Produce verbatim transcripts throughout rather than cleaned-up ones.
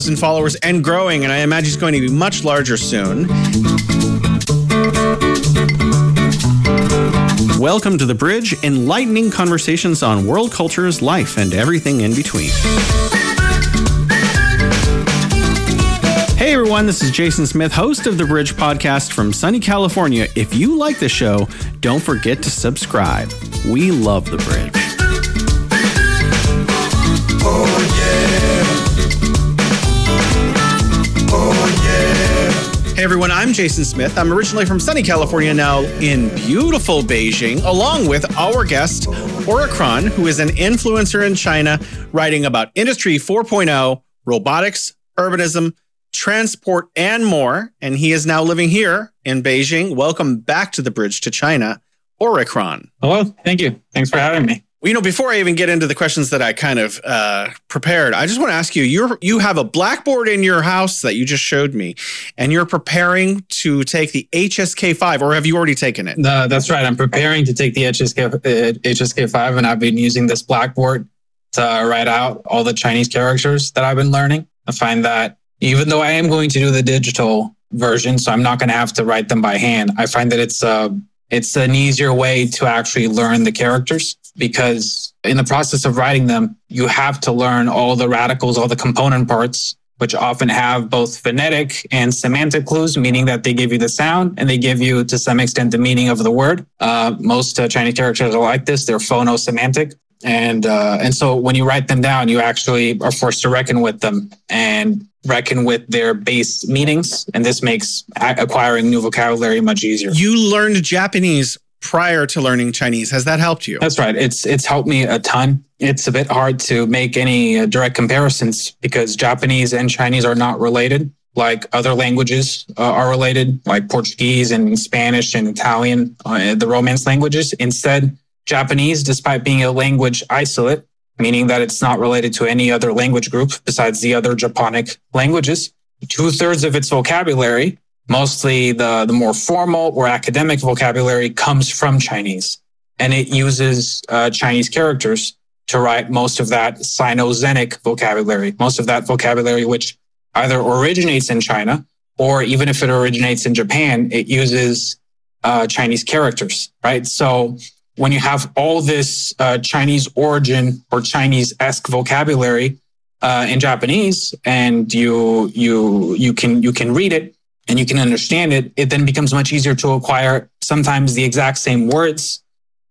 And followers and growing, and I imagine he's going to be much larger soon. Welcome to The Bridge, enlightening conversations on world cultures, life, and everything in between. Hey everyone, this is Jason Smith, host of The Bridge podcast from sunny California. If you like the show, don't forget to subscribe. We love The Bridge. Oh yeah. Oh yeah. Hey everyone, I'm Jason Smith. I'm originally from sunny California, now in beautiful Beijing, along with our guest, Oricron, who is an influencer in China, writing about Industry four point oh, robotics, urbanism, transport, and more. And he is now living here in Beijing. Welcome back to The Bridge to China, Oricron. Hello, thank you. Thanks for having me. You know, before I even get into the questions that I kind of uh, prepared, I just want to ask you, you you have a blackboard in your house that you just showed me, and you're preparing to take the H S K five, or have you already taken it? Uh, that's right. I'm preparing to take the H S K, uh, H S K five, and I've been using this blackboard to write out all the Chinese characters that I've been learning. I find that even though I am going to do the digital version, so I'm not going to have to write them by hand, I find that it's uh, it's an easier way to actually learn the characters. Because in the process of writing them, you have to learn all the radicals, all the component parts, which often have both phonetic and semantic clues, meaning that they give you the sound and they give you, to some extent, the meaning of the word. Uh, most uh, Chinese characters are like this. They're phono-semantic. And, uh, and so when you write them down, you actually are forced to reckon with them and reckon with their base meanings. And this makes acquiring new vocabulary much easier. You learned Japanese prior to learning Chinese. Has that helped you? That's right. It's it's helped me a ton. It's a bit hard to make any direct comparisons because Japanese and Chinese are not related like other languages uh, are related, like Portuguese and Spanish and Italian, uh, the Romance languages. Instead, Japanese, despite being a language isolate, meaning that it's not related to any other language group besides the other Japonic languages, two-thirds of its vocabulary, mostly the, the more formal or academic vocabulary, comes from Chinese. And it uses uh, Chinese characters to write most of that Sino-Zenic vocabulary, most of that vocabulary which either originates in China, or even if it originates in Japan, it uses uh, Chinese characters, right? So when you have all this uh, Chinese origin or Chinese-esque vocabulary uh, in Japanese, and you you you can you can read it, and you can understand it, it then becomes much easier to acquire sometimes the exact same words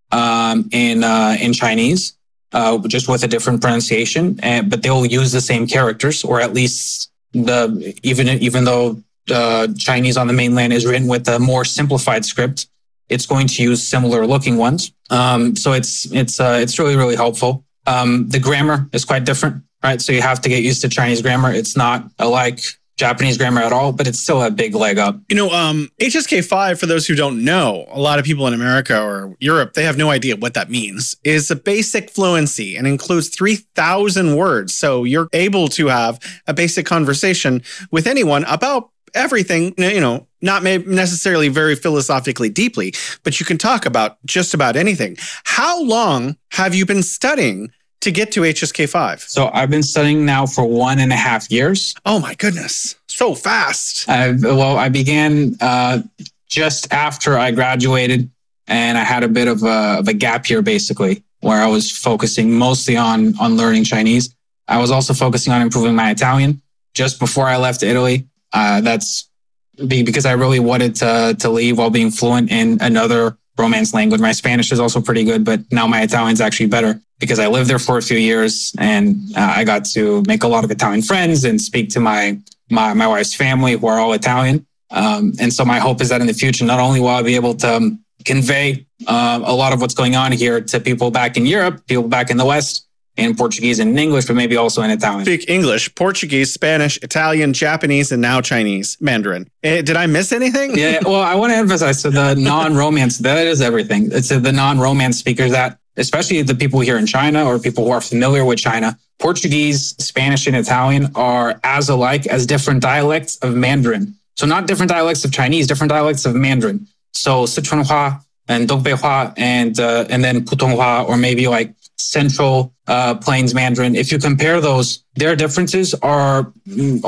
um, in uh, in Chinese, uh, just with a different pronunciation. And, but they'll use the same characters, or at least the even even though uh, Chinese on the mainland is written with a more simplified script, it's going to use similar looking ones. Um, so it's it's uh, it's really really helpful. Um, the grammar is quite different, right? So you have to get used to Chinese grammar. It's not alike Japanese grammar at all, but it's still a big leg up. You know, um, H S K five, for those who don't know, a lot of people in America or Europe, they have no idea what that means, is a basic fluency and includes three thousand words. So you're able to have a basic conversation with anyone about everything, you know, not necessarily very philosophically deeply, but you can talk about just about anything. How long have you been studying to get to H S K five? So I've been studying now for one and a half years. Oh my goodness. So fast. I've, well, I began uh, just after I graduated, and I had a bit of a, of a gap year, basically, where I was focusing mostly on, on learning Chinese. I was also focusing on improving my Italian just before I left Italy. Uh, that's because I really wanted to, to leave while being fluent in another Romance language. My Spanish is also pretty good, but now my Italian's actually better because I lived there for a few years, and uh, I got to make a lot of Italian friends and speak to my my, my wife's family, who are all Italian. Um, and so my hope is that in the future, not only will I be able to um, convey uh, a lot of what's going on here to people back in Europe, people back in the West, in Portuguese and in English, but maybe also in Italian. Speak English, Portuguese, Spanish, Italian, Japanese, and now Chinese, Mandarin. Eh, did I miss anything? Yeah, well, I want to emphasize, so the non-Romance, that is everything. It's the non-Romance speakers that, especially the people here in China or people who are familiar with China, Portuguese, Spanish, and Italian are as alike as different dialects of Mandarin. So not different dialects of Chinese, different dialects of Mandarin. So Sichuanhua and Dongbei and uh, and then Putonghua, or maybe like Central uh, Plains Mandarin. If you compare those, their differences are